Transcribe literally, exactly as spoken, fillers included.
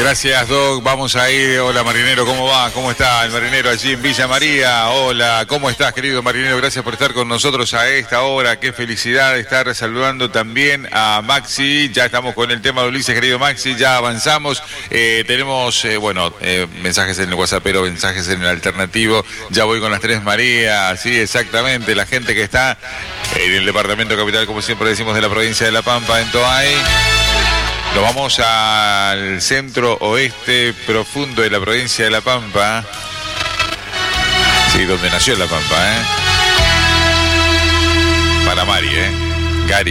Gracias, Doc. Vamos a ir. Hola, marinero, ¿cómo va? ¿Cómo está el marinero allí en Villa María? Hola, ¿cómo estás, querido marinero? Gracias por estar con nosotros a esta hora. Qué felicidad estar saludando también a Maxi. Ya estamos con el tema de Ulises, querido Maxi. Ya avanzamos. Eh, tenemos, eh, bueno, eh, mensajes en el WhatsApp, pero mensajes en el alternativo. Ya voy con las tres Marías. Sí, exactamente. La gente que está en el departamento capital, como siempre decimos, de la provincia de La Pampa, en Toay. Nos vamos al centro oeste profundo de la provincia de La Pampa. Sí, donde nació La Pampa, ¿eh? Para Mari, ¿eh?